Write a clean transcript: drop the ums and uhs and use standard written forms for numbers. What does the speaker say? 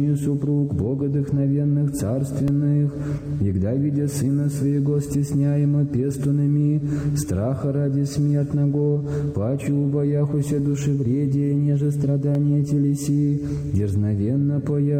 супруг богодухновенных царственных, егда видя сына своего стесняемо пестунами, страха ради смертного, пачу убояхуся душевредия, неже страдания телеси, дерзновенно поя